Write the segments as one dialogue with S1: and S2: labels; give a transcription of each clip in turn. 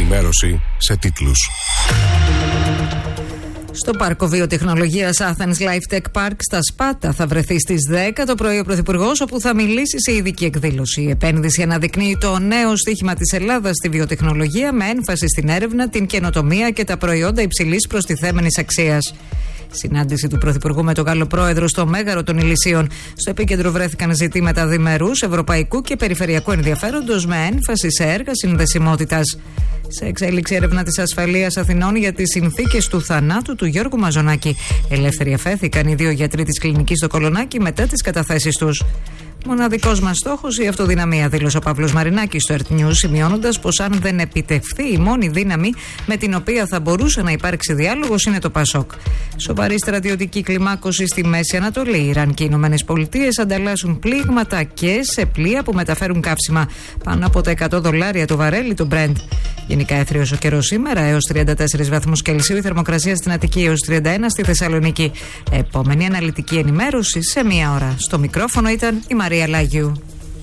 S1: ενημέρωση σε τίτλους.
S2: Στο πάρκο βιοτεχνολογίας Athens Life Tech Park στα Σπάτα θα βρεθεί στις 10 το πρωί ο Πρωθυπουργός, όπου θα μιλήσει σε ειδική εκδήλωση. Η επένδυση αναδεικνύει το νέο στίχημα της Ελλάδας στη βιοτεχνολογία, με έμφαση στην έρευνα, την καινοτομία και τα προϊόντα υψηλής προστιθέμενης αξίας. Συνάντηση του Πρωθυπουργού με τον Γάλλο Πρόεδρο στο Μέγαρο των Ηλυσίων. Στο επίκεντρο βρέθηκαν ζητήματα διμερούς, ευρωπαϊκού και περιφερειακού ενδιαφέροντος, με έμφαση σε έργα συνδεσιμότητας. Σε εξέλιξη έρευνα της ασφαλείας Αθηνών για τις συνθήκες του θανάτου του Γιώργου Μαζονάκη. Ελεύθεροι αφέθηκαν οι 2 γιατροί της κλινικής στο Κολονάκι μετά τις καταθέσεις τους. Μοναδικός μας στόχος η αυτοδυναμία, δήλωσε ο Παύλος Μαρινάκης στο Earth News, σημειώνοντας πως αν δεν επιτευχθεί, η μόνη δύναμη με την οποία θα μπορούσε να υπάρξει διάλογος είναι το Πασόκ. Σοβαρή στρατιωτική κλιμάκωση στη Μέση Ανατολή. Οι Ιράν και οι Ηνωμένες Πολιτείες ανταλλάσσουν πλήγματα και σε πλοία που μεταφέρουν καύσιμα. Πάνω από τα $100 το βαρέλι του Brent. Γενικά έθριος ο καιρός σήμερα, έως 34 βαθμούς Κελσίου, η θερμοκρασία στην Αττική έως 31 στη Θεσσαλονίκη. Επόμενη αναλυτική ενημέρωση σε 1 ώρα. Στο μικρόφωνο ήταν η Μαρία Λάγιου.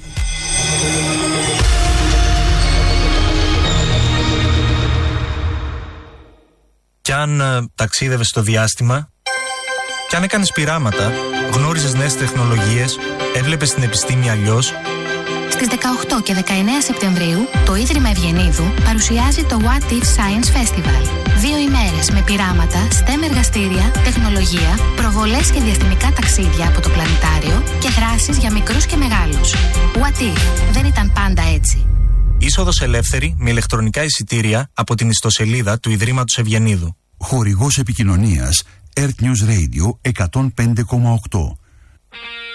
S3: Κι αν ταξίδευες στο διάστημα, κι αν έκανες πειράματα, γνώριζες νέες τεχνολογίες, έβλεπες την επιστήμη αλλιώς.
S4: Στις 18 και 19 Σεπτεμβρίου, το Ίδρυμα Ευγενίδου παρουσιάζει το What If Science Festival. 2 ημέρες με πειράματα, STEM εργαστήρια, τεχνολογία, προβολές και διαστημικά ταξίδια από το πλανητάριο και δράσεις για μικρούς και μεγάλους. What If δεν ήταν πάντα έτσι.
S3: Είσοδος ελεύθερη με ηλεκτρονικά εισιτήρια από την ιστοσελίδα του Ιδρύματος Ευγενίδου.
S5: Χορηγός επικοινωνίας Earth News Radio 105,8.